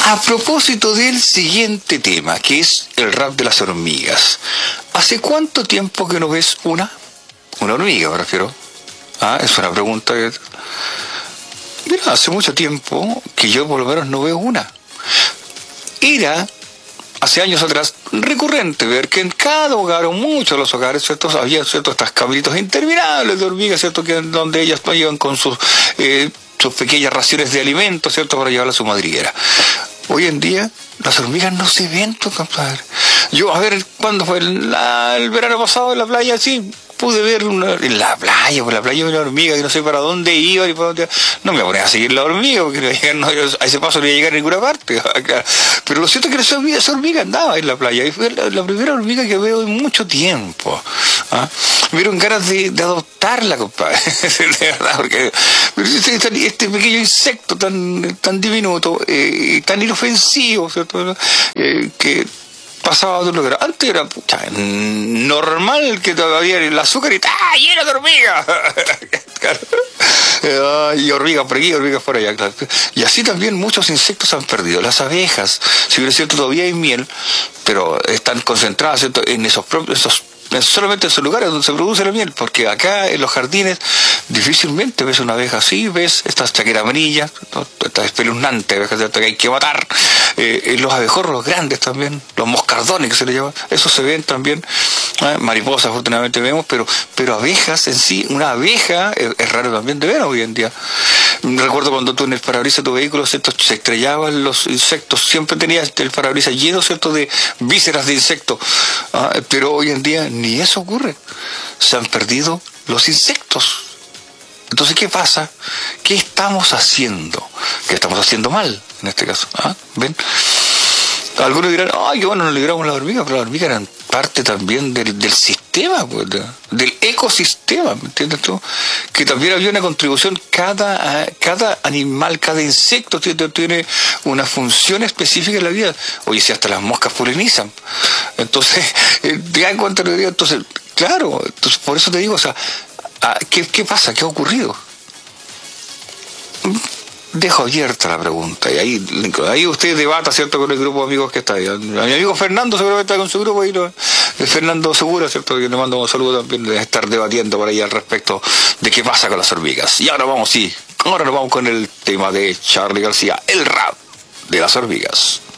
A propósito del siguiente tema, que es el rap de las hormigas. ¿Hace cuánto tiempo que no ves una hormiga, me refiero? Es una pregunta que... Mira, hace mucho tiempo que yo por lo menos no veo una. Era, hace años atrás, recurrente ver que en cada hogar, o muchos de los hogares, ¿cierto?, había, ¿cierto?, estas cabritos interminables de hormigas, ¿cierto?, que donde ellas iban con sus pequeñas raciones de alimentos, ¿cierto?, para llevarla a su madriguera. Hoy en día, las hormigas no se ven, compadre. Yo, a ver, ¿cuándo fue? El verano pasado en la playa, sí, pude ver en la playa, una hormiga que no sé para dónde iba y para dónde... No me ponía a seguir la hormiga, porque a ese paso no iba a llegar a ninguna parte. Pero lo cierto es que esa hormiga andaba en la playa, y fue la primera hormiga que veo en mucho tiempo. Me dieron ganas de adoptarla, compadre. De verdad, porque este pequeño insecto tan diminuto, tan inofensivo, ¿cierto?, que pasaba de un lugar. Antes era normal que todavía el azúcar y lleno de hormigas. Y hormigas por aquí, hormigas por allá, claro. Y así también muchos insectos han perdido. Las abejas, si bien es cierto, todavía hay miel, pero están concentradas, ¿cierto?, en solamente en esos lugares donde se produce la miel, porque acá en los jardines difícilmente ves una abeja así, ves estas chaqueras amarillas, estas espeluznantes abejas, ¿cierto?, que hay que matar. Los abejorros, los grandes también, los moscardones que se le llaman, esos se ven también. Mariposas afortunadamente vemos, pero abejas en sí, una abeja es raro también de ver hoy en día. Recuerdo cuando tú en el parabrisas de tu vehículo, ¿cierto?, se estrellaban los insectos, siempre tenías el parabrisas lleno, ¿cierto?, de vísceras de insectos. Pero hoy en día ni eso ocurre. Se han perdido los insectos. Entonces, ¿qué pasa? ¿Qué estamos haciendo? ¿Qué estamos haciendo mal en este caso? ¿Ven? Algunos dirán, qué bueno, nos libramos las hormigas, pero las hormigas eran parte también del sistema, pues, del ecosistema, ¿me entiendes tú? Que también había una contribución, cada animal, cada insecto tiene una función específica en la vida. Oye, si hasta las moscas polinizan. Entonces, en cuanto a entonces, claro, entonces por eso te digo, o sea, ¿qué pasa? ¿Qué ha ocurrido? Dejo abierta la pregunta, y ahí usted debata, ¿cierto?, con el grupo de amigos que está ahí. Mi amigo Fernando seguramente está con su grupo, y Fernando Segura, ¿cierto?, que le mando un saludo también, de estar debatiendo por ahí al respecto de qué pasa con las hormigas. Y ahora nos vamos con el tema de Charly García, el rap de las hormigas.